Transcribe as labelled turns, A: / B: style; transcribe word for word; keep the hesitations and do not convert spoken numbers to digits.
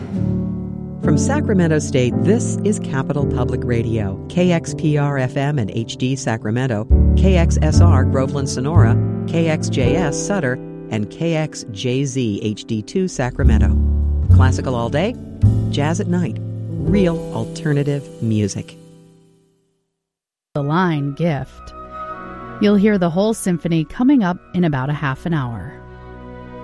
A: From Sacramento State, this is Capital Public Radio, K X P R F M and H D Sacramento, K X S R Groveland Sonora, K X J S Sutter, and K X J Z H D two Sacramento. Classical all day, jazz at night, real alternative music.
B: The Line Gift. You'll hear the whole symphony coming up in about a half an hour.